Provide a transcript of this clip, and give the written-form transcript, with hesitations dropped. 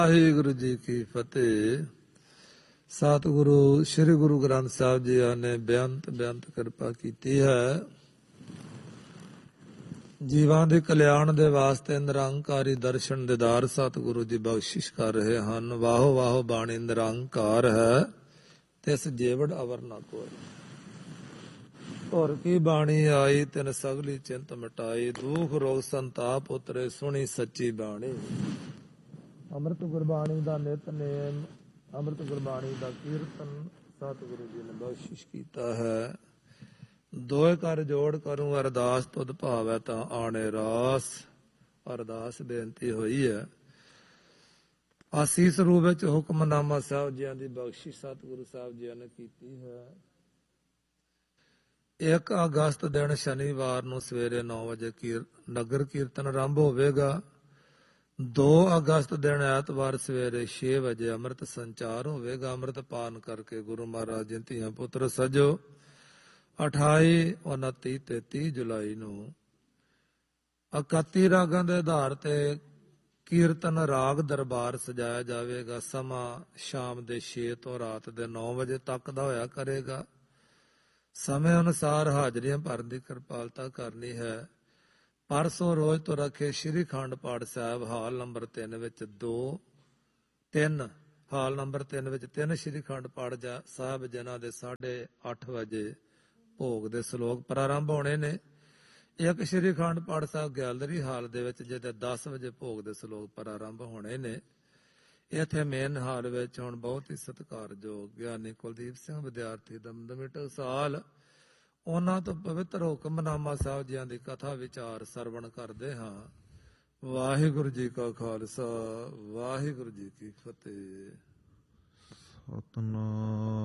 ਵਾਹਿਗੁਰੂ ਜੀ ਕੀ ਫਤਿਹ। ਸਤਿਗੁਰੂ ਸ੍ਰੀ ਗੁਰੂ ਗ੍ਰੰਥ ਸਾਹਿਬ ਜੀ ਨੇ ਬੇਅੰਤ ਕਿਰਪਾ ਕੀਤੀ ਹੈ। ਜੀਵਾਂ ਦੇ ਕਲਿਆਣ ਦੇ ਵਾਸਤੇ ਨਿਰੰਕਾਰੀ ਦਰਸ਼ਨ ਦਿਦਾਰ ਸਤਿਗੁਰੂ ਜੀ ਬਖਸ਼ਿਸ਼ ਕਰ ਰਹੇ ਹਨ। ਵਾਹੋ ਵਾਹੋ ਬਾਣੀ ਨਿਰੰਕਾਰ ਹੈ, ਤਿਸ ਜੇਵੜ ਅਵਰ ਨਾ ਕੋਈ। ਧੁਰ ਕੀ ਬਾਣੀ ਆਈ, ਤਿਨ ਸਗਲੀ ਚਿੰਤ ਮਿਟਾਈ। ਦੁਖ ਰੋਗ ਸੰਤਾਪ ਉਤਰੇ, ਸੁਣੀ ਸੱਚੀ ਬਾਣੀ। ਅੰਮ੍ਰਿਤ ਗੁਰਬਾਣੀ ਦਾ ਨਿਤਨੇਮ, ਅੰਮ੍ਰਿਤ ਗੁਰਬਾਣੀ ਦਾ ਕੀਰਤਨ ਸਤਿਗੁਰੂ ਜੀ ਨੇ ਬਖਸ਼ਿਸ਼ ਕੀਤਾ ਹੈ। ਦੋਏ ਕਰ ਜੋੜ ਕਰੂੰ ਅਰਦਾਸ, ਤੁਧ ਭਾਵੈ ਤਾਂ ਆਣੇ ਰਾਸ। ਅਰਦਾਸ ਬੇਨਤੀ ਹੋਈ ਹੈ। ਆਸੀਸ ਰੂਪ ਵਿੱਚ ਹੁਕਮਨਾਮਾ ਸਾਹਿਬ ਜੀਆਂ ਦੀ ਬਖਸ਼ਿਸ਼ ਸਤਿਗੁਰੂ ਸਾਹਿਬ ਜੀ ਨੇ ਕੀਤੀ ਹੈ। 1 ਅਗਸਤ ਦਿਨ ਸ਼ਨੀਵਾਰ ਨੂੰ ਸਵੇਰੇ 9 ਵਜੇ ਨਗਰ ਕੀਰਤਨ ਆਰੰਭ ਹੋਵੇਗਾ। 2 ਅਗਸਤ ਦਿਨ ਐਤਵਾਰ ਸਵੇਰੇ 6 ਵਜੇ ਅੰਮ੍ਰਿਤ ਸੰਚਾਰ ਹੋਵੇਗਾ। ਅੰਮ੍ਰਿਤ ਪਾਨ ਕਰਕੇ ਗੁਰੂ ਮਹਾਰਾਜ ਜੀ ਧੀਆਂ ਪੁੱਤਰ ਸਜੋ 28, 29 ਤੇ 30 ਜੁਲਾਈ ਨੂੰ 31 ਰਾਗਾਂ ਦੇ ਆਧਾਰ ਤੇ ਕੀਰਤਨ ਰਾਗ ਦਰਬਾਰ ਸਜਾਇਆ ਜਾਵੇਗਾ। ਸਮਾਂ ਸ਼ਾਮ ਦੇ 6 ਤੋਂ ਰਾਤ ਦੇ 9 ਵਜੇ ਤੱਕ ਦਾ ਹੋਇਆ ਕਰੇਗਾ। ਸਮੇਂ ਅਨੁਸਾਰ ਹਾਜ਼ਰੀਆਂ ਭਰਨ ਦੀ ਕਿਰਪਾਲਤਾ ਕਰਨੀ ਹੈ। ਪਰਸੋਂ ਰੋਜ਼ ਤੋਂ ਰੱਖੇ ਸ਼੍ਰੀ ਅਖੰਡ ਪਾਠ ਸਾਹਿਬ ਹਾਲ ਨੰਬਰ 3 ਵਿੱਚ 3 ਸ਼੍ਰੀ ਅਖੰਡ ਪਾਠ ਸਾਹਿਬ ਜਿਨ੍ਹਾਂ ਦੇ 8:30 ਵਜੇ ਭੋਗ ਦੇ ਸ਼ਲੋਕ ਪ੍ਰਾਰੰਭ ਹੋਣੇ ਨੇ। 1 ਸ਼੍ਰੀ ਅਖੰਡ ਪਾਠ ਸਾਹਿਬ ਗੈਲਰੀ ਹਾਲ ਦੇ ਵਿੱਚ ਜਿਹਦੇ 10 ਵਜੇ ਭੋਗ ਦੇ ਸ਼ਲੋਕ ਪ੍ਰਾਰੰਭ ਹੋਣੇ ਨੇ। ਇੱਥੇ ਮੇਨ ਹਾਲ ਵਿੱਚ ਹੁਣ ਬਹੁਤ ਹੀ ਸਤਿਕਾਰਯੋਗ ਗਿਆਨੀ ਕੁਲਦੀਪ ਸਿੰਘ ਵਿਦਿਆਰਥੀ ਦਮਦਮੀ ਟਕਸਾਲ, ਉਹਨਾਂ ਤੋਂ ਪਵਿੱਤਰ ਹੁਕਮਨਾਮਾ ਸਾਹਿਬ ਜੀਆਂ ਦੀ ਕਥਾ ਵਿਚਾਰ ਸਰਵਣ ਕਰਦੇ ਹਾਂ। ਵਾਹਿਗੁਰੂ ਜੀ ਕਾ ਖਾਲਸਾ, ਵਾਹਿਗੁਰੂ ਜੀ ਕੀ ਫਤਿਹ। ਸਤਨਾਮ